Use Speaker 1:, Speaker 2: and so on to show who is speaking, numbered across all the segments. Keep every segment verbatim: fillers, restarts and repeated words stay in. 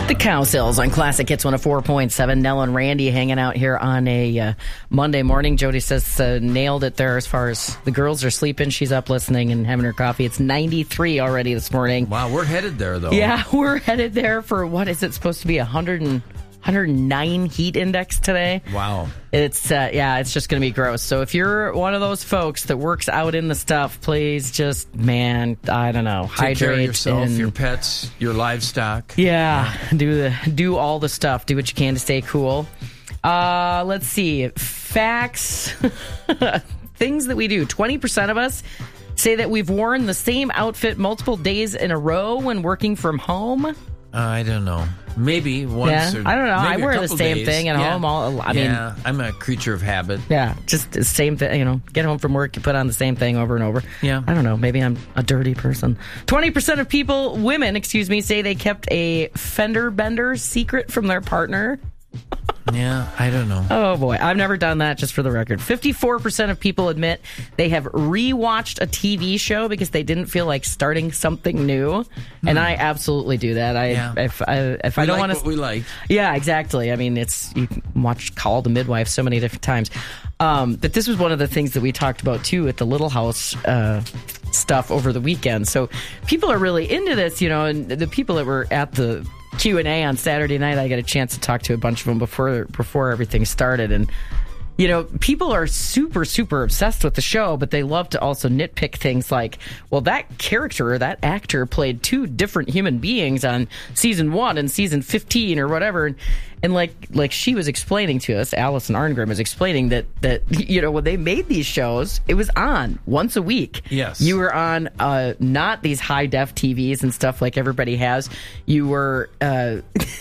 Speaker 1: The Cowsills on Classic Hits one oh four point seven. Nell and Randy hanging out here on a uh, Monday morning. Jody says uh, nailed it there as far as the girls are sleeping. She's up listening and having her coffee. It's ninety-three already this morning.
Speaker 2: Wow, we're headed there, though.
Speaker 1: Yeah, we're headed there for, what is it supposed to be, one hundred and, one hundred nine heat index today?
Speaker 2: Wow.
Speaker 1: It's, uh, yeah, it's just going to be gross. So if you're one of those folks that works out in the stuff, please just, man, I don't know,
Speaker 2: Take
Speaker 1: hydrate.
Speaker 2: care of yourself,
Speaker 1: and,
Speaker 2: your pets, your livestock.
Speaker 1: Yeah, do the do all the stuff. Do what you can to stay cool. Uh, let's see. Facts. Things that we do. twenty percent of us say that we've worn the same outfit multiple days in a row when working from home.
Speaker 2: Uh, I don't know. Maybe once.
Speaker 1: Yeah,
Speaker 2: or
Speaker 1: I don't know. I
Speaker 2: maybe a
Speaker 1: wear the
Speaker 2: couple
Speaker 1: same
Speaker 2: days.
Speaker 1: thing at
Speaker 2: yeah.
Speaker 1: home. All, I mean,
Speaker 2: yeah, I'm a creature of habit.
Speaker 1: Yeah, just the same thing. You know, get home from work, you put on the same thing over and over.
Speaker 2: Yeah.
Speaker 1: I don't know. Maybe I'm a dirty person. twenty percent of people, women, excuse me, say they kept a fender bender secret from their partner.
Speaker 2: Yeah, I don't know.
Speaker 1: Oh, boy. I've never done that, just for the record. fifty-four percent of people admit they have rewatched a T V show because they didn't feel like starting something new. Hmm. And I absolutely do that. I
Speaker 2: yeah.
Speaker 1: If I, if
Speaker 2: we
Speaker 1: I don't
Speaker 2: like
Speaker 1: want to...
Speaker 2: what we like.
Speaker 1: Yeah, exactly. I mean, it's you can watch Call the Midwife so many different times. Um, but this was one of the things that we talked about, too, at the Little House uh, stuff over the weekend. So people are really into this, you know, and the people that were at the Q and A on Saturday night, I got a chance to talk to a bunch of them before before everything started. And, you know, people are super, super obsessed with the show, but they love to also nitpick things like, well, that character or that actor played two different human beings on season one and season fifteen or whatever. And, and like like she was explaining to us, Allison Arngrim was explaining that, that, you know, when they made these shows, it was on once a week.
Speaker 2: Yes.
Speaker 1: You were on uh, not these high-def T Vs and stuff like everybody has. You were... Uh,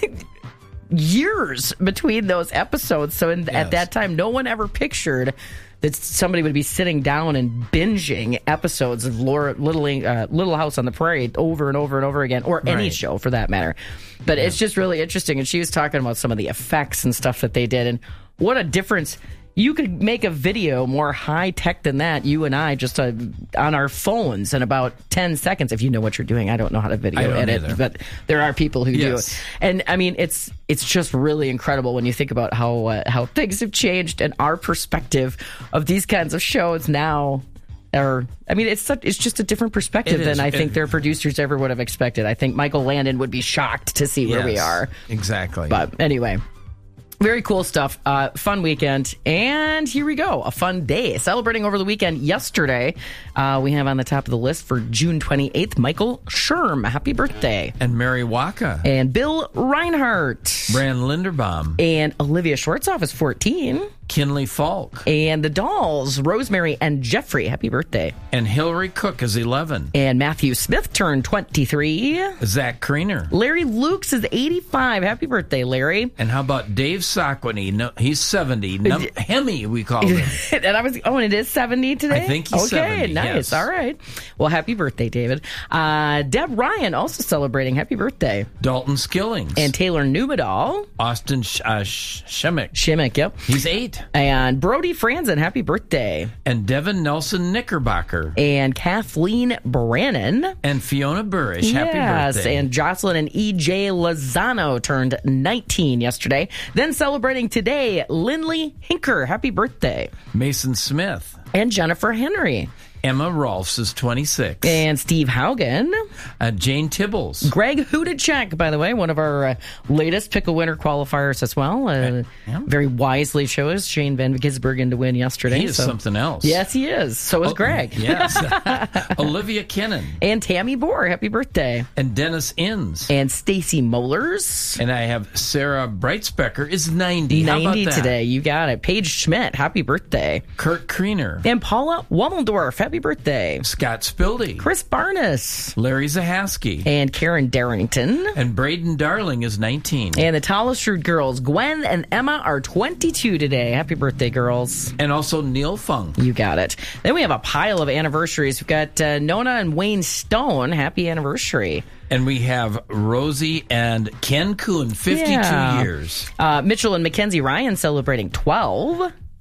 Speaker 1: years between those episodes. So in, yes. at that time, no one ever pictured that somebody would be sitting down and binging episodes of Laura, Little, uh, Little House on the Prairie over and over and over again, or any
Speaker 2: right.
Speaker 1: show for that matter. But yeah. It's just really interesting. And she was talking about some of the effects and stuff that they did, and what a difference. You could make a video more high-tech than that, you and I, just uh, on our phones in about ten seconds, if you know what you're doing. I don't know how to video edit, either. But there are people who
Speaker 2: yes.
Speaker 1: do. And, I mean, it's it's just really incredible when you think about how uh, how things have changed and our perspective of these kinds of shows now. Are, I mean, it's such, it's just a different perspective than I think it, their producers ever would have expected. I think Michael Landon would be shocked to see where
Speaker 2: yes,
Speaker 1: we are.
Speaker 2: Exactly.
Speaker 1: But anyway... Very cool stuff. Uh, fun weekend. And here we go. A fun day. Celebrating over the weekend yesterday. Uh, we have on the top of the list for June twenty-eighth, Michael Sherm. Happy birthday.
Speaker 2: And Mary Waka.
Speaker 1: And Bill Reinhardt.
Speaker 2: Bran Linderbaum.
Speaker 1: And Olivia Schwartzoff is fourteen.
Speaker 2: Kinley Falk.
Speaker 1: And the Dolls, Rosemary and Jeffrey. Happy birthday.
Speaker 2: And Hillary Cook is eleven.
Speaker 1: And Matthew Smith turned twenty-three.
Speaker 2: Zach Kriener.
Speaker 1: Larry Lukes is eighty-five. Happy birthday, Larry.
Speaker 2: And how about Dave Sockwany? No, he's seventy. No, Hemi, we call him.
Speaker 1: And I was, oh, and it is seventy today?
Speaker 2: I think he's
Speaker 1: okay,
Speaker 2: seventy.
Speaker 1: Okay, nice.
Speaker 2: Yes.
Speaker 1: All right. Well, happy birthday, David. Uh, Deb Ryan also celebrating. Happy birthday.
Speaker 2: Dalton Skillings.
Speaker 1: And Taylor Numedal.
Speaker 2: Austin Sh- uh, Sh- Shimmick.
Speaker 1: Shimmick, yep.
Speaker 2: He's eight.
Speaker 1: And Brody Franzen, happy birthday.
Speaker 2: And Devin Nelson Knickerbocker.
Speaker 1: And Kathleen Brannon.
Speaker 2: And Fiona Burrish,
Speaker 1: yes,
Speaker 2: happy birthday.
Speaker 1: Yes, and Jocelyn and E J Lozano turned nineteen yesterday. Then celebrating today, Lindley Hinker, happy birthday.
Speaker 2: Mason Smith.
Speaker 1: And Jennifer Henry.
Speaker 2: Emma Rolfs is twenty-six.
Speaker 1: And Steve Haugen.
Speaker 2: Uh, Jane Tibbles.
Speaker 1: Greg Hudacek, by the way, one of our uh, latest pickle winner qualifiers as well. Uh, yeah. Very wisely chose Shane Van Gisbergen to win yesterday.
Speaker 2: He is
Speaker 1: so.
Speaker 2: something else.
Speaker 1: Yes, he is. So is
Speaker 2: oh,
Speaker 1: Greg.
Speaker 2: Yes. Olivia Kennan.
Speaker 1: And Tammy Bohr, happy birthday.
Speaker 2: And Dennis Inns.
Speaker 1: And Stacy Mollers.
Speaker 2: And I have Sarah Breitspecker is ninety.
Speaker 1: ninety
Speaker 2: How about that?
Speaker 1: Today. You got it. Paige Schmidt, happy birthday.
Speaker 2: Kurt Kriener.
Speaker 1: And Paula Wommeldorf, happy birthday.
Speaker 2: Scott Spildy.
Speaker 1: Chris Barnes.
Speaker 2: Larry Zahaski.
Speaker 1: And Karen Darrington.
Speaker 2: And Braden Darling is nineteen.
Speaker 1: And the Tollistrud girls, Gwen and Emma, are twenty-two today. Happy birthday, girls.
Speaker 2: And also Neil Funk.
Speaker 1: You got it. Then we have a pile of anniversaries. We've got uh, Nona and Wayne Stone. Happy anniversary.
Speaker 2: And we have Rosie and Ken Kuhn, fifty-two
Speaker 1: yeah.
Speaker 2: years.
Speaker 1: Uh, Mitchell and Mackenzie Ryan celebrating twelve.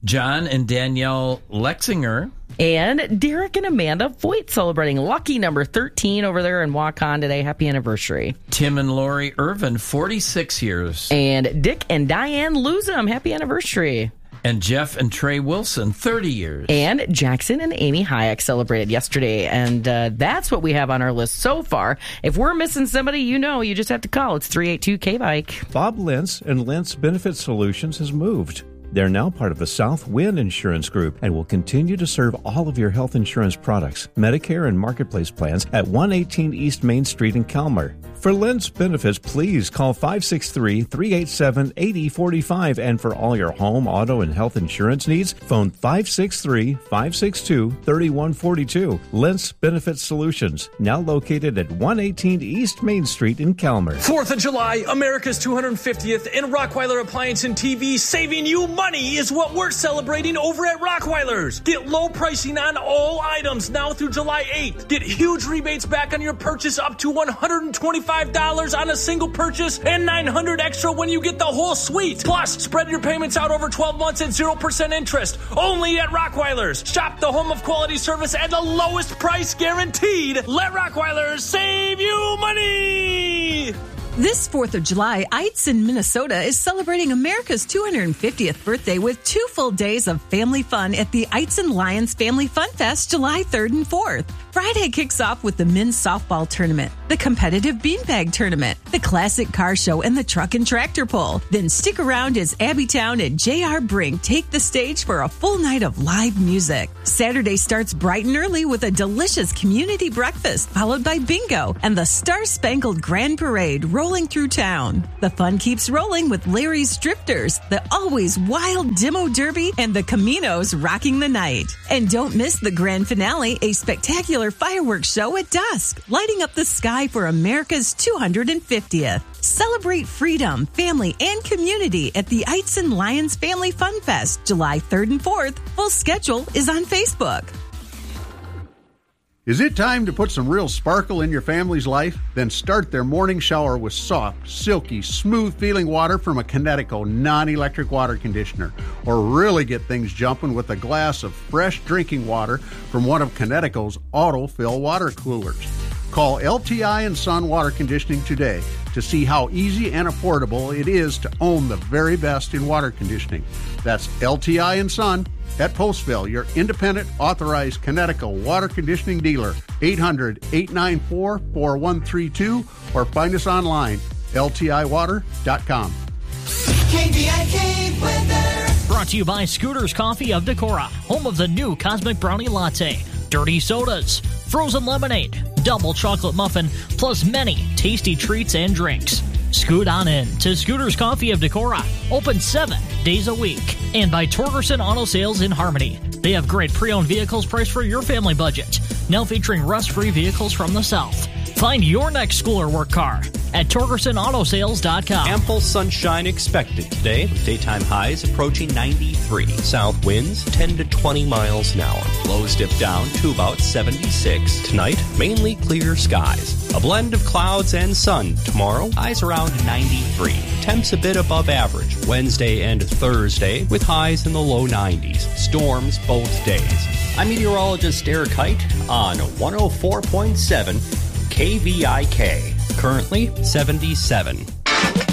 Speaker 2: John and Danielle Lexinger.
Speaker 1: And Derek and Amanda Voigt celebrating lucky number thirteen over there in Waukon today. Happy anniversary.
Speaker 2: Tim and Lori Irvin, forty-six years.
Speaker 1: And Dick and Diane Luzum, happy anniversary.
Speaker 2: And Jeff and Trey Wilson, thirty years.
Speaker 1: And Jackson and Amy Hayek celebrated yesterday. And uh, that's what we have on our list so far. If we're missing somebody, you know, you just have to call. It's three eight two K V I C.
Speaker 3: Bob Lentz and Lentz Benefit Solutions has moved. They're now part of the Southwind Insurance Group and will continue to serve all of your health insurance products, Medicare and Marketplace plans at one eighteen East Main Street in Calmer. For Lentz Benefits, please call five six three, three eight seven, eight zero four five. And for all your home, auto, and health insurance needs, phone five six three, five six two, three one four two. Lentz Benefit Solutions, now located at one eighteen East Main Street in Calmer.
Speaker 4: fourth of July, America's two hundred fiftieth, and Rockweiler Appliance and T V saving you money is what we're celebrating over at Rockweiler's. Get low pricing on all items now through July eighth. Get huge rebates back on your purchase up to one hundred twenty-five dollars on a single purchase and nine hundred dollars extra when you get the whole suite. Plus, spread your payments out over twelve months at zero percent interest. Only at Rockweiler's. Shop the home of quality service at the lowest price guaranteed. Let Rockweiler's save you money!
Speaker 5: This fourth of July, Eitzen, Minnesota is celebrating America's two hundred fiftieth birthday with two full days of family fun at the Eitzen Lions Family Fun Fest July third and fourth. Friday kicks off with the men's softball tournament, the competitive beanbag tournament, the classic car show, and the truck and tractor pull. Then stick around as Abbytown and J R. Brink take the stage for a full night of live music. Saturday starts bright and early with a delicious community breakfast, followed by bingo and the Star-Spangled Grand Parade rolling through town. The fun keeps rolling with Larry's Drifters, the always wild Demo Derby, and the Caminos rocking the night. And don't miss the grand finale, a spectacular fireworks show at dusk, lighting up the sky for America's two hundred fiftieth. Celebrate freedom, family, and community at the Eitzen Lions Family Fun Fest, July third and fourth. Full schedule is on Facebook.
Speaker 6: Is it time to put some real sparkle in your family's life? Then start their morning shower with soft, silky, smooth-feeling water from a Kinetico non-electric water conditioner. Or really get things jumping with a glass of fresh drinking water from one of Kinetico's auto-fill water coolers. Call L T I and Son Water Conditioning today to see how easy and affordable it is to own the very best in water conditioning. That's L T I and Son at Postville, your independent, authorized Kinetico water conditioning dealer. eight hundred, eight nine four, four one three two or find us online, L T I water dot com.
Speaker 7: K V I K weather.
Speaker 8: Brought to you by Scooters Coffee of Decorah, home of the new Cosmic Brownie Latte, dirty sodas, frozen lemonade, double chocolate muffin, plus many tasty treats and drinks. Scoot on in to Scooters Coffee of Decorah, open seven days a week. And by Torgerson Auto Sales in Harmony. They have great pre-owned vehicles priced for your family budget, now featuring rust-free vehicles from the South. Find your next school or work car at Torgerson Auto Sales dot com.
Speaker 9: Ample sunshine expected today, with daytime highs approaching ninety-three. South winds ten to twenty miles an hour. Lows dip down to about seventy-six. Tonight, mainly clear skies. A blend of clouds and sun. Tomorrow, highs around ninety-three. Temps a bit above average. Wednesday and Thursday, with highs in the low nineties. Storms both days. I'm meteorologist Eric Height on one oh four point seven K V I K. Currently seventy-seven.